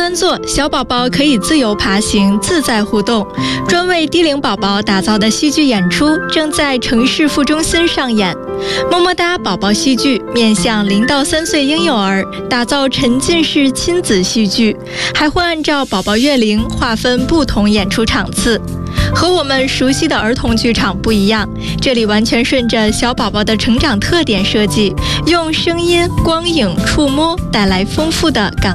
端坐，小宝宝可以自由爬行，自在互动。专为低龄宝宝打造的戏剧演出正在城市副中心上演。么么哒宝宝戏剧面向0到3岁婴幼儿，打造沉浸式亲子戏剧，还会按照宝宝月龄划分不同演出场次。和我们熟悉的儿童剧场不一样，这里完全顺着小宝宝的成长特点设计，用声音、光影、触摸带来丰富的感